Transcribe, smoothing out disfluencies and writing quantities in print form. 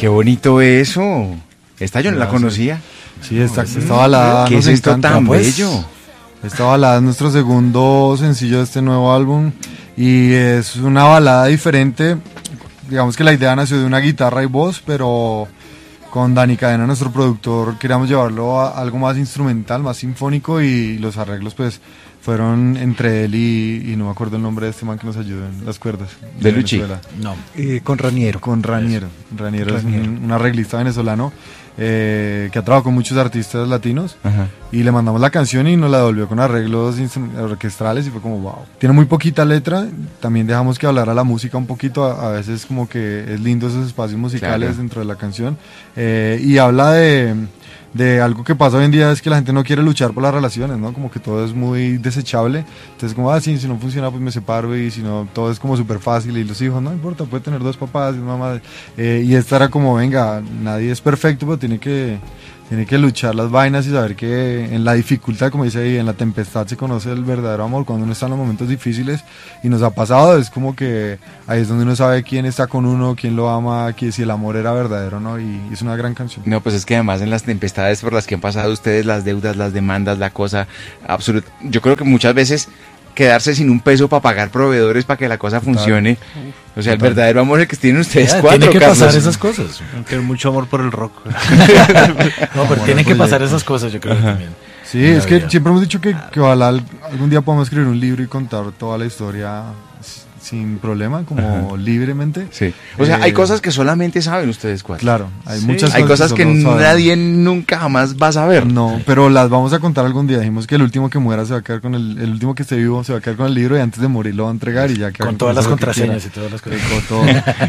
Qué bonito eso. Esta yo no la conocía. Sí, esta balada ¿Qué nos es esto encanta, tan pues. bello? Esta balada es nuestro segundo sencillo de este nuevo álbum y es una balada diferente. Digamos que la idea nació de una guitarra y voz, pero con Dani Cadena, nuestro productor, queríamos llevarlo a algo más instrumental, más sinfónico, y los arreglos pues fueron entre él y no me acuerdo el nombre de este man que nos ayudó en las cuerdas. ¿De Luchi? Venezuela. No, con Raniero. Con Raniero. Raniero es un arreglista venezolano que ha trabajado con muchos artistas latinos. Ajá. Y le mandamos la canción y nos la devolvió con arreglos orquestrales y fue como wow. Tiene muy poquita letra, también dejamos que hablara la música un poquito, a veces como que es lindo esos espacios musicales, claro, dentro de la canción. Y habla de algo que pasa hoy en día, es que la gente no quiere luchar por las relaciones, ¿no? Como que todo es muy desechable. Entonces como, sí, si no funciona pues me separo, y si no, todo es como súper fácil, y los hijos, no importa, puede tener 2 papás y una mamá. Y esta era como, venga, nadie es perfecto, pero tiene que luchar las vainas y saber que en la dificultad, como dice ahí, en la tempestad se conoce el verdadero amor, cuando uno está en los momentos difíciles, y nos ha pasado, es como que ahí es donde uno sabe quién está con uno, quién lo ama, si el amor era verdadero, ¿no? Y es una gran canción. No, pues es que además en las tempestades por las que han pasado ustedes, las deudas, las demandas, la cosa absoluta, yo creo que muchas veces quedarse sin un peso para pagar proveedores para que la cosa funcione. O sea, el verdadero amor es el que tienen ustedes cuatro. Tiene que Carlos. pasar esas cosas. Aunque mucho amor por el rock. No, pero tienen que pasar esas cosas, yo creo que también. Sí, es que siempre hemos dicho que ojalá algún día podamos escribir un libro y contar toda la historia sin problema, como libremente. Sí. O sea, hay cosas que solamente saben ustedes cuatro. Claro, hay muchas hay cosas que nadie nadie nunca jamás va a saber. No, pero las vamos a contar algún día. Dijimos que el último que muera se va a quedar con el último que esté vivo se va a quedar con el libro, y antes de morir lo va a entregar y ya. Con todas las contraseñas y todas las cosas. Con todo.